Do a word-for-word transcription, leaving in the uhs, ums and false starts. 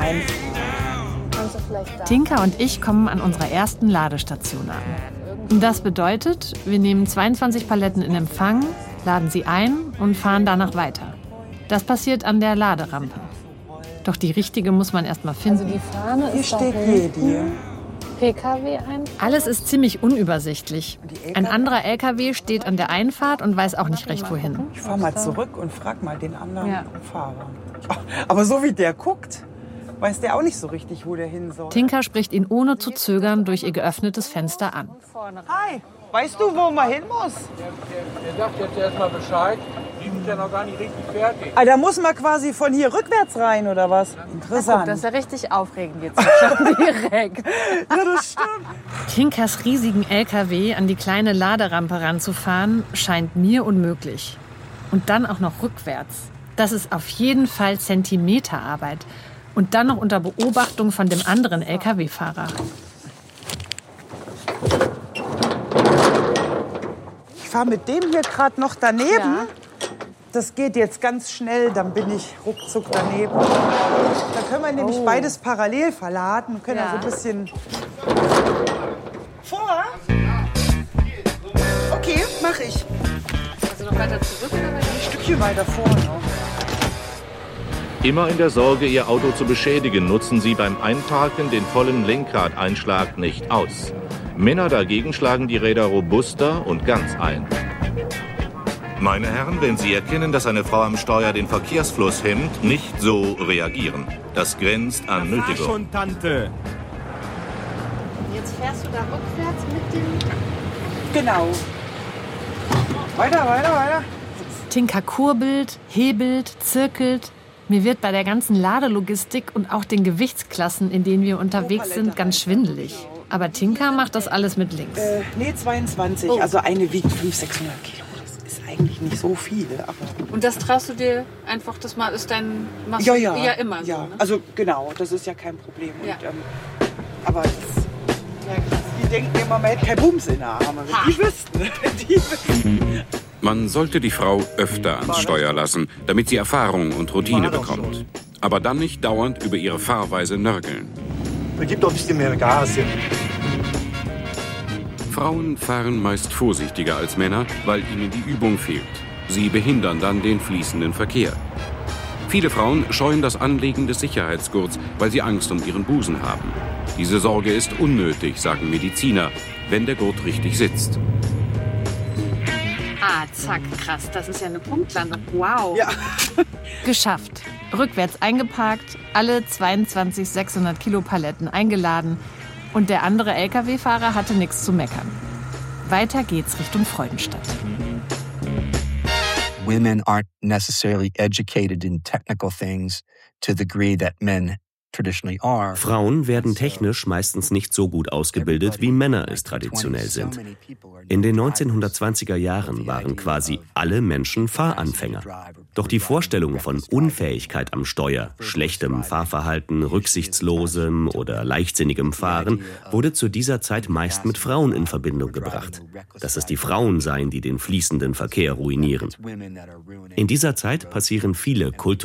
eins. Tinka und ich kommen an unserer ersten Ladestation an. Und das bedeutet, wir nehmen zweiundzwanzig Paletten in Empfang, laden sie ein und fahren danach weiter. Das passiert an der Laderampe. Doch die richtige muss man erst mal finden. Also die Fahne Hier ist da steht Jedi. P K W ein. Alles ist ziemlich unübersichtlich. Ein anderer L K W steht an der Einfahrt und weiß auch nicht recht wohin. Ich fahr mal zurück und frag mal den anderen Ja. Fahrer. Aber so wie der guckt, weiß der auch nicht so richtig, wo der hin soll. Tinka spricht ihn ohne zu zögern durch ihr geöffnetes Fenster an. Hi, weißt du, wo man hin muss? Der, der, der sagt jetzt erstmal Bescheid. Die sind ja noch gar nicht richtig fertig. Ah, da muss man quasi von hier rückwärts rein, oder was? Interessant. Das ist ja richtig aufregend jetzt schon direkt. Ja, das stimmt. Tinkas riesigen L K W an die kleine Laderampe ranzufahren, scheint mir unmöglich. Und dann auch noch rückwärts. Das ist auf jeden Fall Zentimeterarbeit. Und dann noch unter Beobachtung von dem anderen L K W-Fahrer. Ich fahre mit dem hier gerade noch daneben. Ja. Das geht jetzt ganz schnell, dann bin ich ruckzuck daneben. Da können wir nämlich Oh. beides parallel verladen, können Ja. ja so ein bisschen vor. Okay, mache ich. Also noch weiter zurück oder weiter? Ein Stückchen weiter vorne. Immer in der Sorge, ihr Auto zu beschädigen, nutzen sie beim Einparken den vollen Lenkradeinschlag nicht aus. Männer dagegen schlagen die Räder robuster und ganz ein. Meine Herren, wenn Sie erkennen, dass eine Frau am Steuer den Verkehrsfluss hemmt, nicht so reagieren. Das grenzt an Nötigung. Schon, Tante. Jetzt fährst du da rückwärts mit dem... Genau. Weiter, weiter, weiter. Tinka kurbelt, hebelt, zirkelt. Mir wird bei der ganzen Ladelogistik und auch den Gewichtsklassen, in denen wir unterwegs sind, ganz schwindelig. Aber Tinka macht das alles mit links. Äh, nee, zweiundzwanzig. Oh. Also eine wiegt fünfhundert, sechshundert Kilo. Das ist eigentlich nicht so viel. Aber Und das traust du dir einfach, das mal ist dein... Machst ja, du ja. ja immer ja. so, ne? Also genau, das ist ja kein Problem. Ja. Und, ähm, aber das, Ja, krass. die denken immer, man hätte keinen Bums in der Arme. Die wüssten. Die wüssten. Man sollte die Frau öfter ans Steuer lassen, damit sie Erfahrung und Routine bekommt. Aber dann nicht dauernd über ihre Fahrweise nörgeln. Gib doch ein bisschen mehr Gas. Frauen fahren meist vorsichtiger als Männer, weil ihnen die Übung fehlt. Sie behindern dann den fließenden Verkehr. Viele Frauen scheuen das Anlegen des Sicherheitsgurts, weil sie Angst um ihren Busen haben. Diese Sorge ist unnötig, sagen Mediziner, wenn der Gurt richtig sitzt. Ah, zack, krass. Das ist ja eine Punktlandung. Wow. Ja. Geschafft. Rückwärts eingeparkt, alle zweiundzwanzig sechshundert Kilo Paletten eingeladen und der andere L K W-Fahrer hatte nichts zu meckern. Weiter geht's Richtung Freudenstadt. Women aren't necessarily educated in technical things to the degree that men traditionally are. Frauen werden technisch meistens nicht so gut ausgebildet, wie Männer es traditionell sind. In den neunzehnhundertzwanziger Jahren waren quasi alle Menschen Fahranfänger. Doch die Vorstellung von Unfähigkeit am Steuer, schlechtem Fahrverhalten, rücksichtslosem oder leichtsinnigem Fahren wurde zu dieser Zeit meist mit Frauen in Verbindung gebracht. Dass es die Frauen seien, die den fließenden Verkehr ruinieren. In dieser Zeit passieren viele kulturelle